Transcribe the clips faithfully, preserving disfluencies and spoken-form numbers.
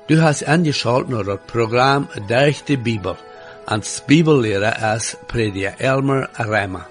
Du hast angeschaut naar het programma Durch de Bibel. Als Bibellehrer is prediker Elmer Reimer.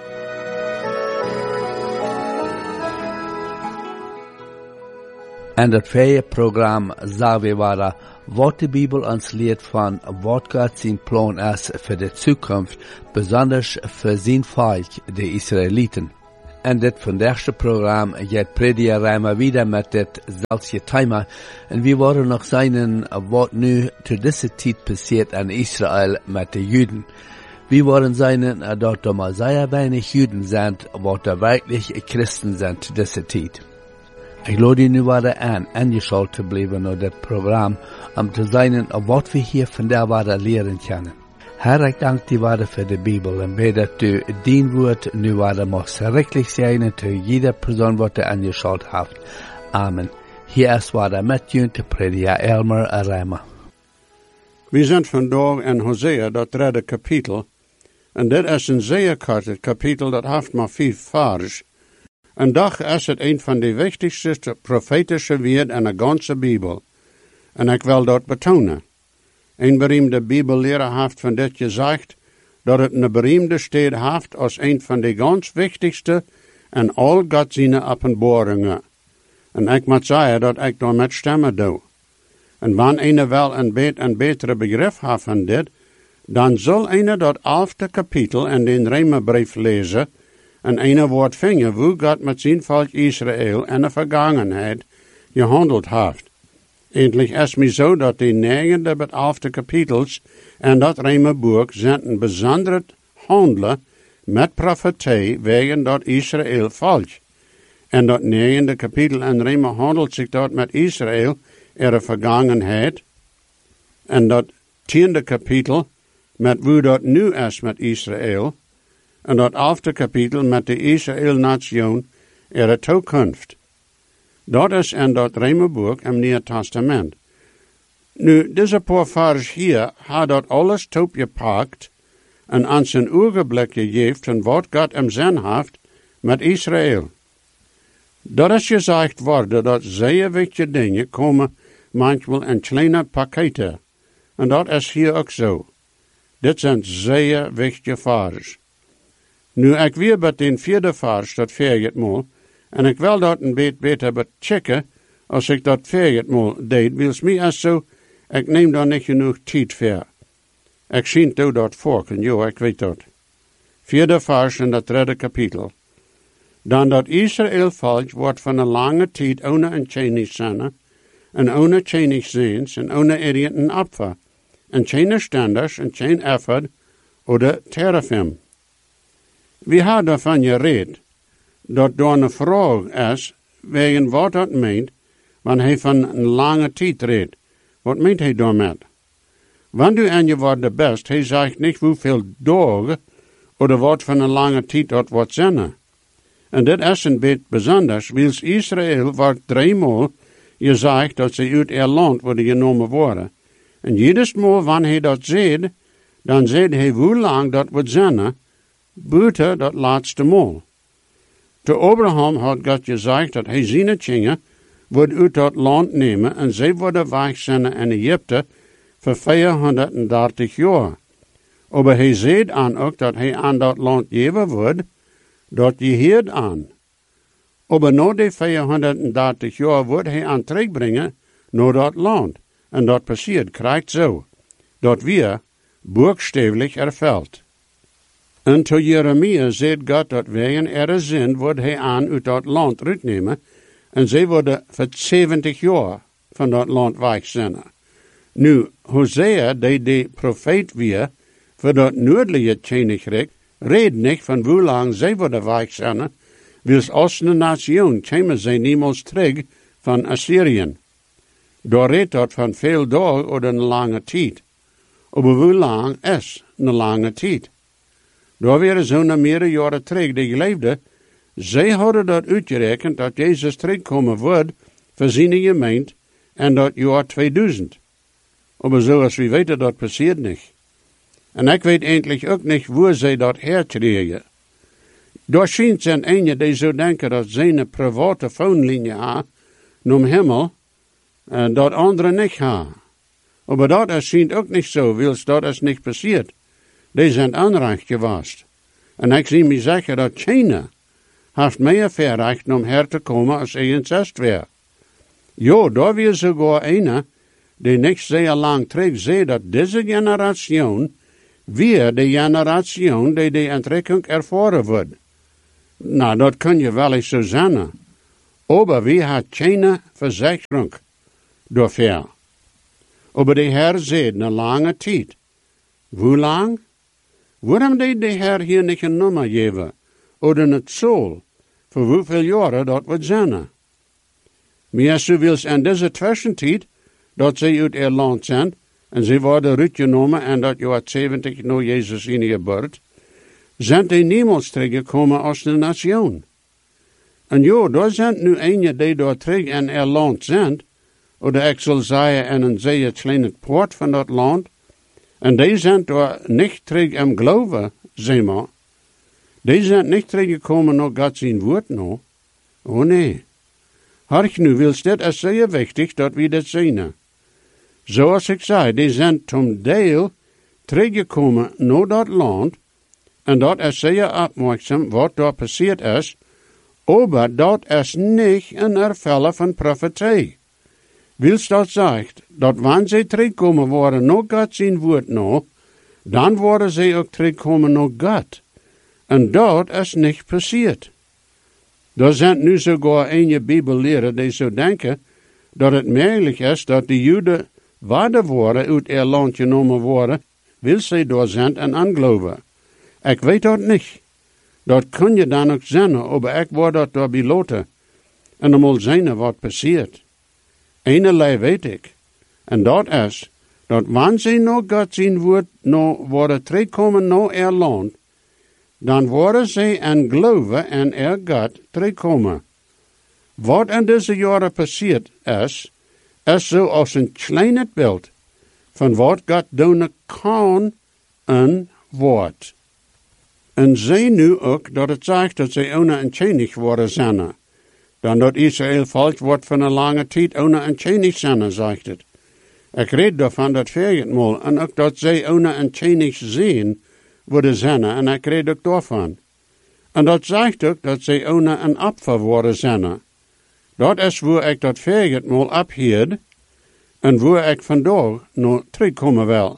En dat vierde programma zagen we waar wat de Bibel ons leert van wat God zijn plan is voor de toekomst, besonders voor zijn volk, de Israëlieten. En dit vandaagste programma gaat prediker Reimer wieder met ditzelfde thema. En we worden nog zijn wat nu te deze tijd passiert in Israël met de Juden. We worden zijn dat er maar zeer weinig Juden zijn, wat er wirklich Christen zijn te deze tijd. Ik lade je nu weer aan, aangeschaut te blijven naar dit programma, om te zijn wat we hier vandaag weer leren kunnen. Herr, ik dank die waarde voor de Bibel en bid dat u dien woord nu waarde mag schrikkelijk zijn en te jeder persoon wat er aangeschaut heeft. Amen. Hier is waarde met u te prediker Elmer Reimer. We zijn vandaag in Hosea, dat derde kapitel. En dit is een zeer kort kapitel, dat heeft maar vijf vers. En toch is het een van de wichtigste profetische woorden in de ganze Bibel. En ik wil dat betonen. Een beroemde Bibellehrer heeft van dit gezegd, dat het een beroemde stad heeft als een van de ganz wichtigste en al God zijn openbaringen. En ik moet zeggen dat ik daar met stemmen doe. En wanneer een wel een, bet, een betere begrip heeft van dit, dan zal een dat elfde kapitel in de Reimerbrief lezen en een woord vinden hoe God met zijn volk Israël in de vergangenheid gehandeld heeft. Eindelijk is het zo dat de negende tot elfde kapitels en dat Reimerboek zijn een bijzonder handelen met profetie wegen dat Israël volk. En dat negende kapitel in Reimer handelt zich dat met Israël in de vergangenheid. En dat tiende kapitel met hoe dat nu is met Israël. En dat elfde kapitel met de Israël-nation in de toekomst. Dat is in dat Reimerboek im Nieuwe Testament. Nu, deze paar vers hier had dat alles toegepakt en aan zijn ogenblik gegeven van wat God im zin heeft met Israël. Dat is gezegd worden dat zeer wichtige dingen komen manchmal in kleine pakketten. En dat is hier ook zo. Dit zijn zeer wichtige vers. Nu, ik weer bij den vierde vers, dat veerget mal, en ik wil dat een beetje beter checken, als ik dat veerget mal deed, wils mij als zo, ik neem daar niet genoeg tijd voor. Ik zie toe dat volken, jo, ik weet dat. Vierde vers in dat derde kapitel. Dan dat Israël volk wordt van een lange tijd ohne een Tjenis zijn, en ohne Tjenis ziens, en ohne irgendein Opfer, en geen standers, en geen effort, oder terafim. We hebben daarvan gereed, dat door een vraag is, wegen wat dat meent, wanneer hij van een lange tijd redt. Wat meent hij daarmee? Wanneer u aangeworden bent, hij zegt niet hoeveel dagen, of wat van een lange tijd dat wordt zijn. En dit is een beetje bijzonders, wils Israël wordt driemaal gezegd dat ze uit er land worden genomen worden. En jedes maal wanneer hij dat zegt, dan zegt hij hoe lang dat wordt zijn, buiten dat laatste maal. Te Abraham had God gezegd dat hij zijn kinderen wordt uit dat land nemen en zij worden weg zijn in Egypte voor vierhonderddertig jaar. Maar hij zei aan ook dat hij aan dat land geven wordt, dat je hier aan. Maar na die vierhonderddertig jaar wordt hij aan terugbrengen naar dat land. En dat passiert krijgt zo, dat weer buchstäblich erfüllt. En to Jeremia zegt God dat wegen er zin wordt hij aan uit dat land uitnemen, en zij worden voor zeventig jaar van dat land weg zijn. Nu, Hosea, die de profeet weer, voor dat noordelijke koninkrijk, reed niet van hoe lang zij worden weg zijn, wils als een nation komen zij niemals terug van Assyrië. Daar reed dat van veel dagen of een lange tijd. Maar hoe lang is een lange tijd? Daar waren zo'n meerdere jaren terug die geleefden. Zij hadden dat uitgerekend dat Jezus terugkomen wordt voor zijn gemeente en dat jaar tweeduizend. Maar zoals we weten, dat passiert niet. En ik weet eigenlijk ook niet hoe zij dat herkregen. Daar schijnt zijn ene die zo denken dat zij een private phonelinie hebben naar hemel uh, dat andere niet hebben. Maar dat is schijnt ook niet zo, wils dat is niet passiert. Die zijn aanrecht geweest. En ik zie me zeggen dat China heeft meer verrecht om her te komen als eenenzestig weer. Jo, daar weer sogar een die niet zeer lang terug zei dat deze generatie weer de generatie die de entrekking ervaren wordt. Nou, dat kun je wel eens zo zeggen. Maar wie had China verzekering daarvoor? Maar de Heer zei een lange tijd. Hoe lang? Waarom deed de Heer hier niet een nummer geven? Of het zool? Voor hoeveel jaren dat wordt zijn? Maar zo wils in deze tussentijd, dat ze uit ihr land zijn, en ze worden uitgenomen en dat jaar zeventig na Jezus in geboorte, zijn die niemals teruggekomen als de nation. En ja, daar zijn nu een die daar terug in ihr land zijn, of ik zal zeggen in een zeer kleine poort van dat land, en die zijn daar niet terug in geloven, zeg maar. Die zijn niet teruggekomen naar God zijn woord nou. Oh nee. Hark nu, wils dit is zeer wichtig dat we dat zien. Zoals ik zei, die zijn ten deel teruggekomen naar dat land, en dat is zeer opmerkzaam wat daar passiert is, maar dat is niet een ervellen van profetie. Wils dat zegt, dat wanneer ze terugkomen worden naar God zijn woord nou, dan worden ze ook terugkomen naar God. En dat is niet passiert. Er zijn nu sogar enige bibelleren die zo denken dat het mogelijk is dat de Joden waarde worden uit ihr land genomen worden, wil ze door zijn en aangeloven. Ik weet dat niet. Dat kun je dan ook zeggen, maar ik word dat door beloten. En dan moet zien wat passiert. Eenerlei weet ik. En dat is, dat wanneer ze nog God zijn woord nou worden terugkomen naar ihr land, dan worden ze en geloven en er God terugkomen. Wat in deze jaren passiert is, is zo als een klein beeld van wat God doen kan en wordt. En zij nu ook dat het zegt dat zij oneentjänig worden zijn. Dan dat Israël volk wordt van een lange tijd oneentjänig zijn, zegt het. Ik reed daarvan dat veertigmaal en ook dat zij oneentjänig zijn worden zijn, en ik reed ook daarvan. En dat zegt ook dat zij ohne een opfer worden zijn. Dat is waar ik dat veertigmaal ophield, en waar ik vandaag nog terugkomen wil.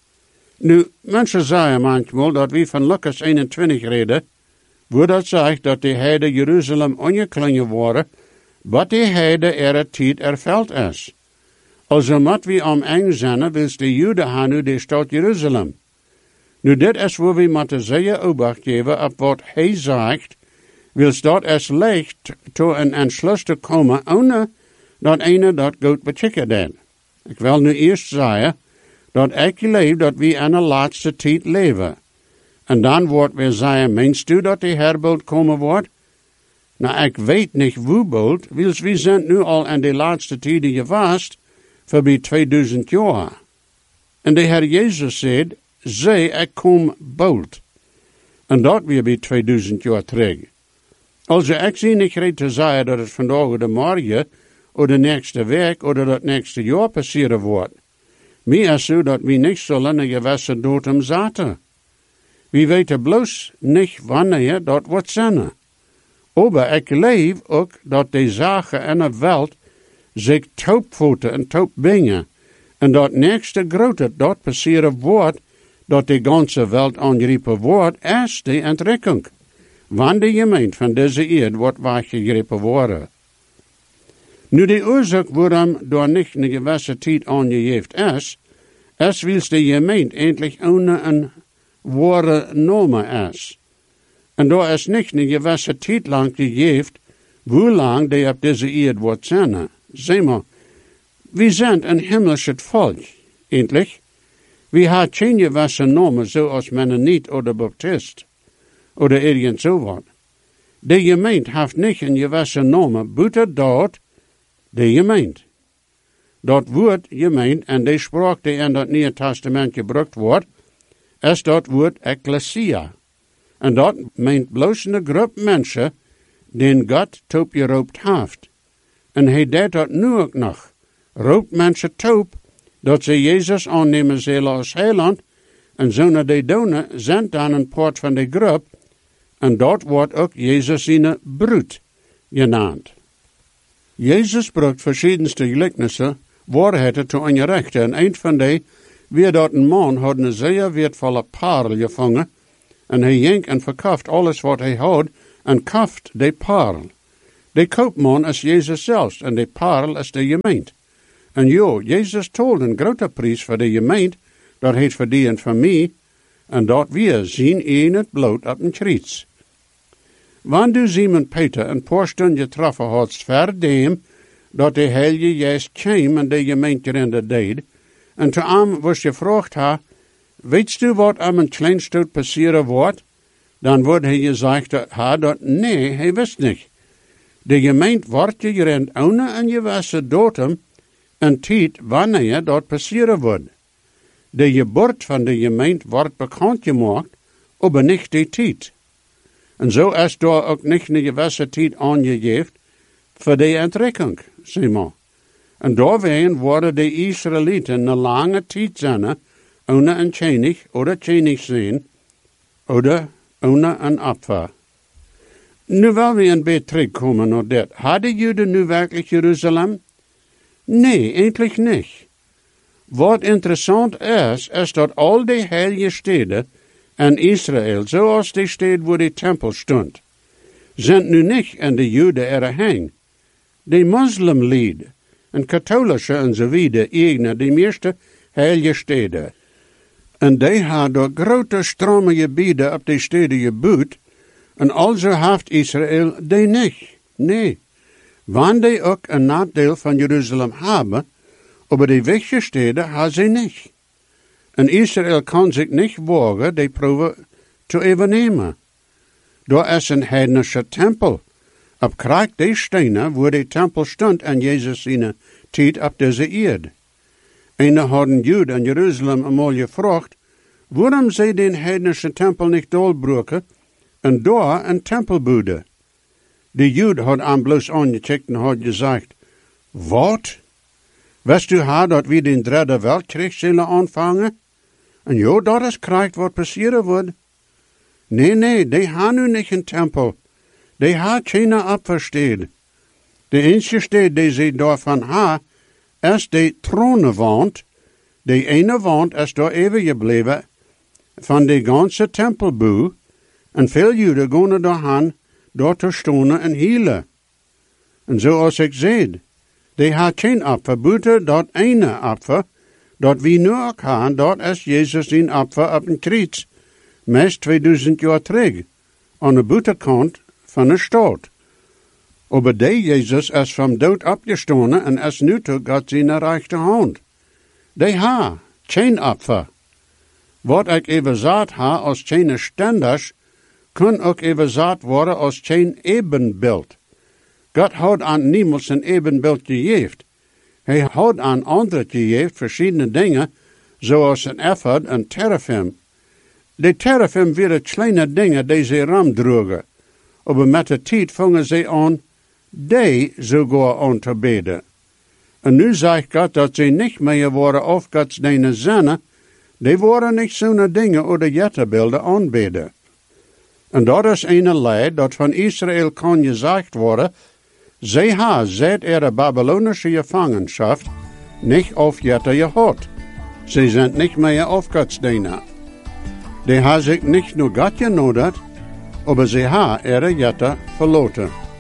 Nu, mensen zeggen manchmal dat we van Lucas eenentwintig reden, waar dat zegt dat de heide Jeruzalem ongeklingen worden, wat de heide er tijd erveld is. Also moet we om eng zijn, wils de Joden gaan nu de stad Jeruzalem. Nu, dit is waar we moeten zeer obacht geven op wat hij zegt, wils dat is leicht tot een entschluss te komen, ohne dat ene dat goed bechikken deed. Ik wil nu eerst zeggen, dat ik geloof dat we in de laatste tijd leven. En dan wordt weer zeggen, meinst u dat de herbult komen wordt? Nou, ik weet niet hoe bult, wils we zijn nu al in de laatste tijden geweest, voorbij tweeduizend jaar. En de Heer Jezus zei, zei, ik kom bald. En dat weer bij tweeduizend jaar terug. Also, ik zie niet reed te zeggen dat het vandaag of de morgen, of de nächste week, of dat nächste jaar passeren wordt. Meer is zo dat we niet zullen een gewisse datum zaten. We weten bloos niet wanneer dat wordt zijn. Maar ik leef ook dat de zaken in de wereld zich taupvoeten en taupbingen. En dat nächste grote dat passeren wordt, dat de ganze wereld aangeroepen wordt, is de entrekking. Wanneer de gemeente van deze eeuw wordt weggegrepen worden. Nu de oorzaak waarom door niet een gewisse tijd aangegeven is, is wils de gemeente eindelijk ohne een ware norme is. En daar is niet een gewisse tijd lang gegeven, hoe lang die op deze eeuw wordt zijn. Zeg maar, we zijn een himmlische volk, eindelijk. We hebben geen gewisse normen zoals Mennoniet of de Baptist, of irgend zo wat. De gemeente heeft niet een gewisse normen, buiten dat de gemeente. Dat woord gemeente en de spraak die in dat Nieuwe Testament gebruikt wordt, is dat woord ecclesia. En dat meent bloos een groep mensen die God toegeroepen heeft. En hij deed dat nu ook nog. roept mensen taub, dat ze Jezus aannemen zullen als heiland, en zo naar de doen, zendt dan een poort van de groep, en dort wordt ook Jezus zijn bruid genaamd. Jezus gebruikt verschiedenste gelijkenissen, waarheden te onrechten, en een van die, wie dat een man had een zeer wertvolle parel gevangen, en hij jenkt en verkauft alles wat hij had, en kauft de parel. De koopman is Jezus zelfs, en de parel is de gemeente. En jo, Jezus tolt een grote prijs voor de gemeente, dat heet verdiend van mij, en dat we zien in het bloed op een kruis. Wanneer Simon Peter een paar stunden getroffen had, verdem, dat de Heilige Geest kwam en de gemeente erin deed, en te hem was gevraagd ha, weet u wat aan een klein stuk passeren wordt? Dan wordt hij gezegd ha, dat nee, hij wist niet. De gemeente wordt gerend ohne en gewisse datum en tijd wanneer dat passeren wordt. De geboorte van de gemeente wordt bekend gemaakt, maar niet de tijd. En zo is daar ook niet een gewisse tijd aangegeven voor de entrekking, Simon. En daarwegen worden de Israëlieten een lange tijd zijn, ohne een König oder König zijn, oder ohne een Opfer. Nu willen we een beetje terugkomen naar dit. Hadden Juden nu werkelijk Jeruzalem? Nee, eigenlijk niet. Wat interessant is, is dat al die heilige steden in Israël, zoals die stad waar de tempel stond, zijn nu niet in de Juden erheen. De moslimlieden en katholische enzovoort eigenen de meeste heilige steden. En die hadden grote strome gebieden op de steden gebouwd, en also heeft Israël die niet. Nee. Wanneer die ook een nadeel van Jeruzalem hebben, maar die wichtige steden hebben ze niet. En Israël kan zich niet wagen die proeven te overnemen. Daar is een heidnische tempel. Op krijg die stenen waar de tempel stond en Jezus zijn tijd op deze aarde. En dan hadden Joden in Jeruzalem eenmaal gevraagd, waarom zij den heidnische tempel niet doorbreken en daar een tempel bouwden. De Jood had aan bloos aangecheckt en had gezegd, wat? Wist u haar dat we den derde Weltkrieg zullen aanvangen? En jo, dat is krijgt wat passeren wordt. Nee, nee, die hebben nu niet een tempel. Die hebben geen opversteed. De enige stad die ze daarvan hebben, is de tronenwand. De ene wand is daar even gebleven van de ganze tempelbouw. En veel Joden gaan daarheen, daar te stonen en hielen. En zoals ik zei, die had geen opfer, buiten dat ene opfer, dat we nu ook hebben, dat is Jezus zijn opfer op een kruis, meest tweeduizend jaar terug, aan de buitenkant van de stad. Maar die Jezus is van dood opgestonden en is nu toe God zijn rechterhand. Die ha, geen opfer. Wat ik even zat ha als geen standers, kan ook even zat worden als geen evenbeeld. God houdt aan niemand zijn evenbeeld gegeven. Hij houdt aan anderen gegeven verschillende dingen, zoals een effort en teraphim. De teraphim waren kleine dingen die ze ram droegen. Maar met de tijd vangen ze aan, die sogar aan te bidden. En nu zegt God dat ze niet meer worden of Gods dingen zinnen, die worden niet zo'n dingen oder jetterbeelden aanbidden. En dat is een leid dat van Israël kan gezegd worden, zij ha seit ihre babylonische gevangenschap niet auf jetter gehad. Ze zijn niet meer auf Gods dingen. Die ha zich niet nur Gott genodigd, aber sie ha ihre jetter verloten.